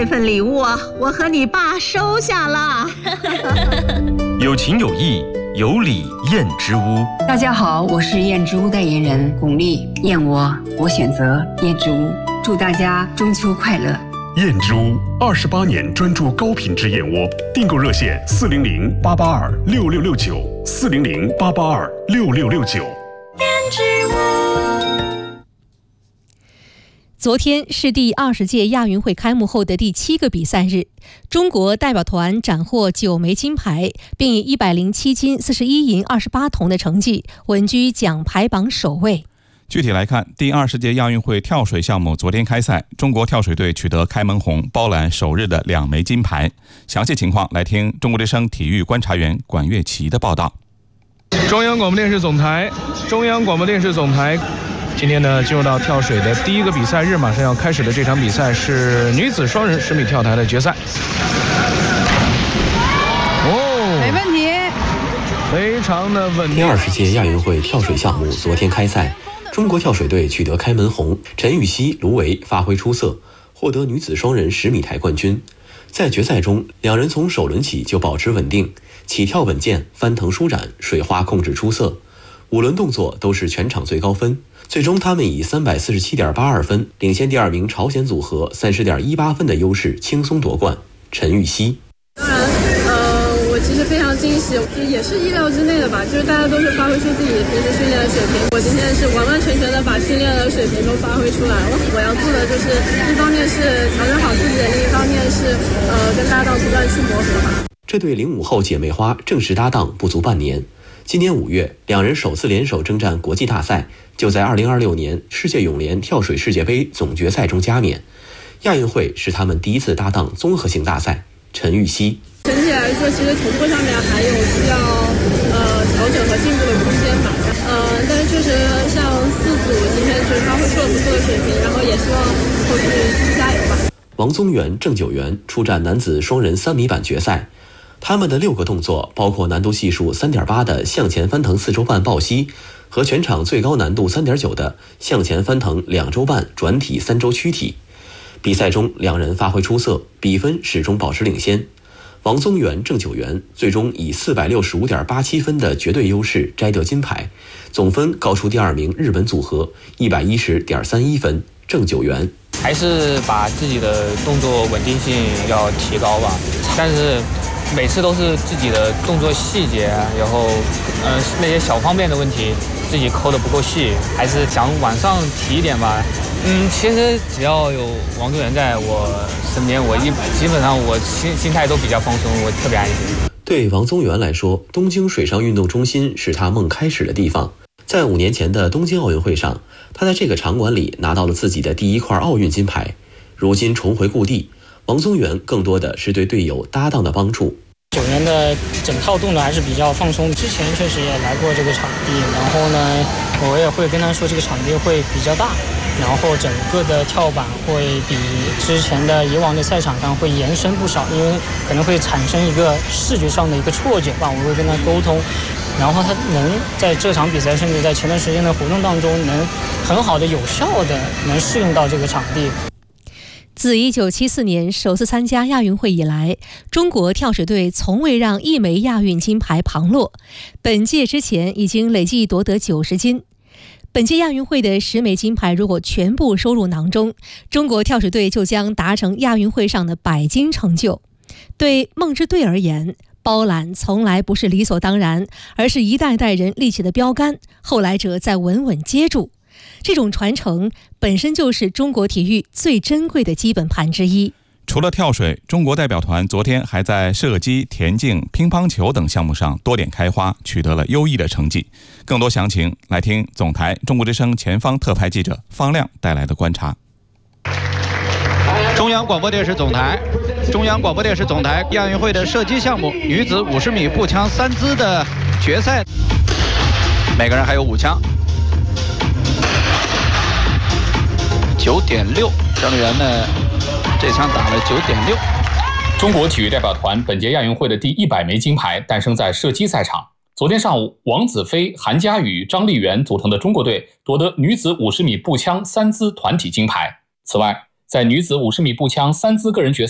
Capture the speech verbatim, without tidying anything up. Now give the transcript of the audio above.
这份礼物我和你爸收下了。 有情有义，有礼燕之屋。 大家好，我是燕之屋代言人巩俐，燕窝我选择燕之屋，祝大家中秋快乐。 燕之屋二十八年专注高品质燕窝，订购热线四零零八八二六六六九四零零八八二六六六九。 燕之屋。 昨天是第二十届亚运会开幕后的第七个比赛日，中国代表团斩获九枚金牌，并以一百零七金、四十一银、二十八铜的成绩稳居奖牌榜首位。 具体来看，第二十届亚运会跳水项目昨天开赛，中国跳水队取得开门红，包揽首日的两枚金牌。详细情况来听中国之声体育观察员管乐琪的报道。 中央广播电视总台，中央广播电视总台。今天呢，进入到跳水的第一个比赛日，马上要开始的这场比赛是女子双人十米跳台的决赛。哦， 没问题， 非常的稳定。 第二十届亚运会跳水项目昨天开赛，中国跳水队取得开门红，陈芋汐、卢维发挥出色，获得女子双人十米台冠军。在决赛中，两人从首轮起就保持稳定，起跳稳健，翻腾舒展，水花控制出色，五轮动作都是全场最高分。最终他们以三百四十七点八二分领先第二名朝鲜组合三十点一八分的优势轻松夺冠。陈芋汐： 当然呃，我其实非常惊喜，就也是意料之内的吧，就是大家都是发挥出自己平时训练的水平，我今天是完完全全的把训练的水平都发挥出来了。我要做的就是一方面是调整好自己，另一方面是呃跟搭档不断去磨合吧。 这对零五后姐妹花正式搭档不足半年，今年五月两人首次联手征战国际大赛，就在二零二六年世界泳联跳水世界杯总决赛中加冕。亚运会是他们第一次搭档综合性大赛。陈芋汐： 整体来说，其实同步上面还有需要呃调整和进步的空间吧。呃，但是确实像四组今天就是发挥出了不错的水平，然后也希望后续继续加油吧。 王宗源、郑九元出战男子双人三米板决赛。他们的六个动作包括难度系数 三点八 的向前翻腾四周半抱膝和全场最高难度 三点九 的向前翻腾两周半转体三周躯体。比赛中两人发挥出色，比分始终保持领先。王宗源、郑九元最终以 四百六十五点八七 分的绝对优势摘得金牌，总分高出第二名日本组合 一百一十点三一 分。郑九元： 还是把自己的动作稳定性要提高吧，但是每次都是自己的动作细节，然后呃那些小方面的问题自己抠得不够细，还是想往上提一点吧。嗯，其实只要有王宗源在我身边，我一基本上我心心态都比较放松，我特别安心。 对王宗源来说，东京水上运动中心是他梦开始的地方。在五年前的东京奥运会上，他在这个场馆里拿到了自己的第一块奥运金牌。如今重回故地，王宗源更多的是对队友搭档的帮助。 九元的整套动作还是比较放松，之前确实也来过这个场地，然后呢，我也会跟他说这个场地会比较大，然后整个的跳板会比之前的以往的赛场上会延伸不少，因为可能会产生一个视觉上的一个错觉吧，我会跟他沟通，然后他能在这场比赛甚至在前段时间的活动当中能很好的有效的能适应到这个场地。 自一九七四年首次参加亚运会以来，中国跳水队从未让一枚亚运金牌旁落。本届之前已经累计夺得九十金。本届亚运会的十枚金牌如果全部收入囊中，中国跳水队就将达成亚运会上的百金成就。对梦之队而言，包揽从来不是理所当然，而是一代代人立起的标杆，后来者再稳稳接住。这种传承本身就是中国体育最珍贵的基本盘之一。 除了跳水，中国代表团昨天还在射击、田径、乒乓球等项目上多点开花，取得了优异的成绩。更多详情来听总台中国之声前方特派记者方亮带来的观察。 中央广播电视总台，中央广播电视总台亚运会的射击项目女子五十米步枪三姿的决赛，每个人还有五枪。九点六，张丽媛呢？这枪打了九点六。 中国体育代表团本届亚运会的第一百枚金牌诞生在射击赛场。昨天上午，王子飞、韩佳宇、张丽媛组成的中国队夺得女子五十米步枪三姿团体金牌。此外，在女子五十米步枪三姿个人决赛